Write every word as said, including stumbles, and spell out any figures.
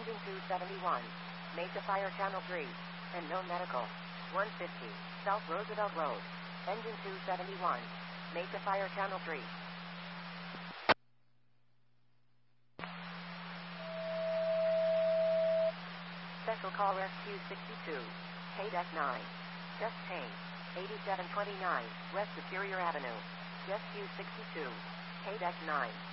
Engine two seventy-one. Made to Fire Channel three. And no medical. one fifty. South Roosevelt Road. Engine two seventy-one. Made to Fire Channel three. Special Call Rescue sixty-two. K nine. Just change. eighty-seven twenty-nine, West Superior Avenue. Rescue sixty-two. K nine.